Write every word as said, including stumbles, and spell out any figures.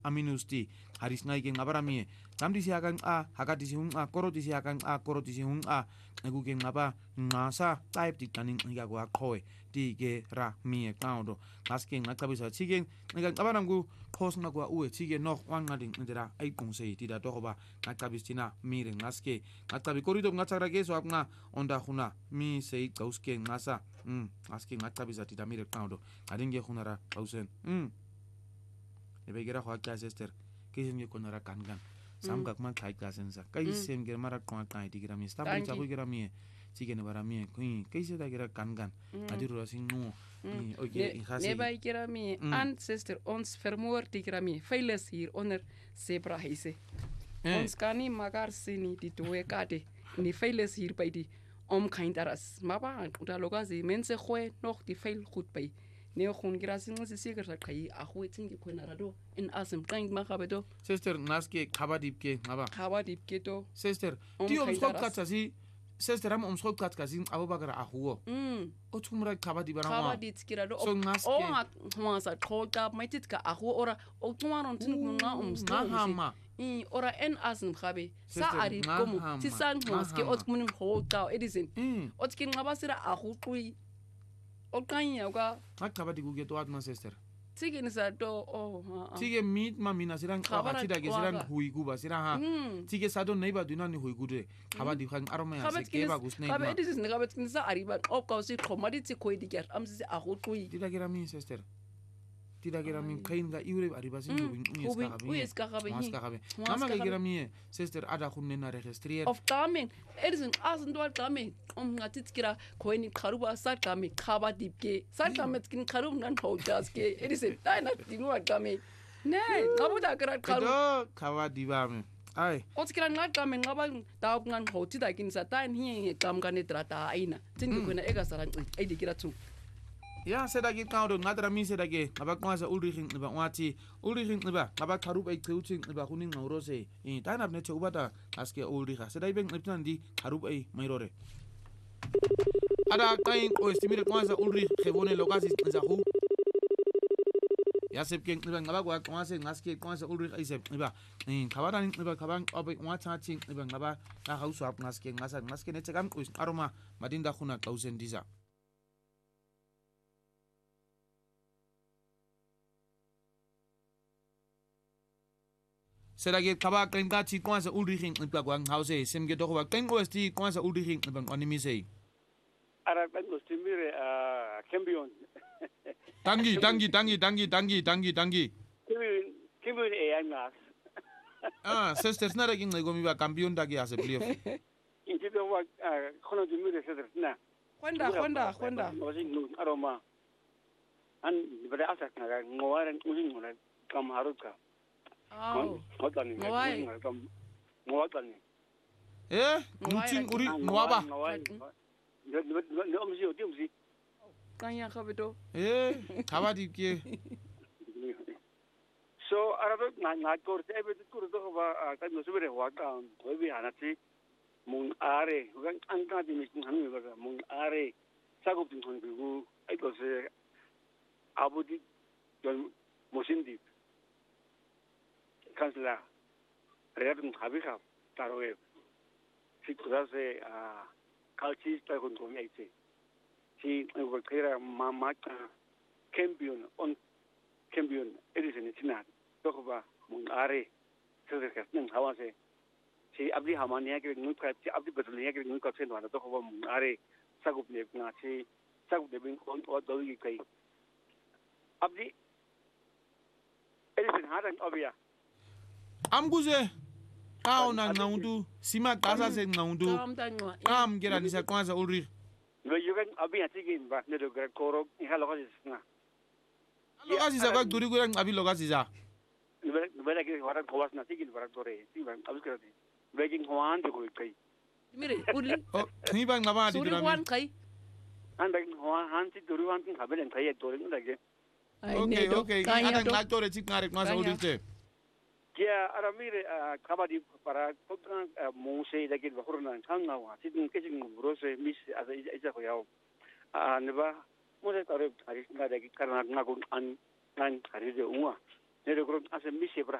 aminusti haris ngai ke ngabarami tamdi si hakan a hakati si hunga koroti si hakan a koroti si hunga egu ke ngaba ngasa type ti kaning ngiga ko akhoe ti ke ra mi account ngaske ngakabisa chigen ngiga ngabarangu khos ngakwa uwe chige nok wang ngading ndera ai kongse ti da toba ngakabistina mi re ngaske ngakabi korido ngatsara ke so apna onda khuna mi sei kauske ngasa mm ngaske ngakabisa ti da mi account adinge khunara kausen mm ebegera khwa ka sister kisen ye konara kangan sam gak man khai ka sensa kaisen ger mara kwa kai digira mi sta bri chabu gira mi sigene bara mi kuin kaise da gira kangan adiru rasin no oke khase ne bai gira mi an sister ons vermoor digira mi feiles hier onder zebra heise ons kani magar sini di toe kade ni feiles hier by die om kein daras maba da logazi mense khoe noch die feil goed by ne khun gira sin se sigar sa kai a khu tin ki khona rado in asem kind ma khabe do sister naske khabadip ke ngaba khabadip ke to sister ti om skop katasi sister am om skop kat kasi abubakar a huo mm o tumra khabadip ra ma khabadip kira do o ma sa khota mai tit ka a hu ora o tumaron tin nga um sta hama i ora en asem khabe sa ari komu ti san maske o tmun khota edisen o tkin ngaba sira a hu qui okanya uka akabadi kuge to atma sister tike ni sa to oh tike meet mami na sirang khabati da ge sirang huigu ba sirang ha tike sa do nei ba duna ni huigu de khabadi khang aroma ya se ke ba gusne ma khabati dis ni khabati ni sa ari ba op ka si khomadi ti khoi diker am si a go qui tida gira mi sister tida gira mi khain ga iure ari ba sin hubin unis ka khabe unis ka khabe mama ga gira mi sister ada khunne na registrier of tamen edison asen do tamen om ngatit kira khoi ni kharuba sa kame khaba dipke sa kame kin kharum nan hojas ke edison dai na dinu kame ne ngabuda kira kharu khaba diba me ai ot kira ngat kame ngaba ta ngan hoti da kin sa tan hi kam kan trata aina tin ko na ega saran ai dikira tu ya seda ki kaudo ngadra mi seda ke ngaba kwasa ulrich ngba wati ulrich ngba ngaba kharup ai kheuching ngba kuning ngaurose i tanap ne chubata aske ulrich seda ibeng ngiptan di kharup ai mairore ada kain o estimire kwasa ulrich khevone lokasi nzahu ya sep ke ngba ngaba kwa kwasa ngaske kwasa ulrich ai sep ngba i khabara ngba khabang obe wata ching ngba ngaba ka hausu ap ngaske ngasa ngaske ne chagam kus aroma madinda khuna kausen disa Será que acaba com gati com essa ulrich in Bagwang House, sem que doch quem gosti com essa ulrich in Bang Onimise. Ara ben gostimire a Cambion. Dangi, dangi, dangi, dangi, dangi, dangi, dangi. Cambion, Cambion e angas. Ah, sisters na regin nego mi ba campeón da que hace playoff. Intito wa kono dimire sisters na. Kwenda, kwenda, kwenda. Osin nu aroma. An bada asa na ngowaran usin ngora kam haruka. Oh. Ngotani. Ngotani. Eh, mutin uri nwaba. Ne omsi o dimsi. Kanya khabeto. Eh, khabadi ke. So arabe na na korte ebe kur do ba ka no subere wa ka ko bi hanati mung are ugan angka di mis hanu ba mung are sagup tin hon bigu ai ko se abudi don mosindi kansla readun habika taroe si kudase a kalchi sta kon ko yaite si ko kira mama campion on campion edison tinat toba mung are seder kas nang hawase si abdi hamania ke nu ka si abdi betulia ke nu ka sen wana toba mung are sagup ne na si sagup de bin kon o do yi kai abdi edison hadan obia Amguze kao na ngaundu sima kasa se ngaundu kam gera ni sa kwanza ulri no yugan abi atigin ba ne do koro iha lokasi na lokasi za ka duri gura abi lokasi za bela ke waran kowas na tigin waran tore ti ban abus krati begging hwan de ko kai mire uli oh ni ban ngaba di duri wan kai an begging hwan han ti duri wan tin habelen kai tore ndage okay okay ada ngak tore chik ngare kwasa ulri te Kia aramire kabadi para kontra mose dagi bahurna tanga wa sidin kejing brose mis ada ija ko yaw a neba mose tare ari nga dagi karna nga gun an nan ari de unwa nere kron ase mi sebra